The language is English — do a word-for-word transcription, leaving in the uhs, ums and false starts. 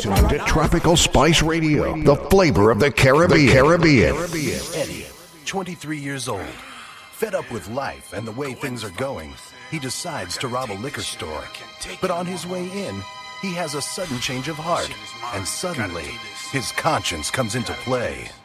listening to Tropical Spice Radio, the flavor of the Caribbean. The Caribbean. Eddie, twenty-three years old, fed up with life and the way things are going, he decides to rob a liquor store. But on his way in, he has a sudden change of heart, and suddenly, his conscience comes into play.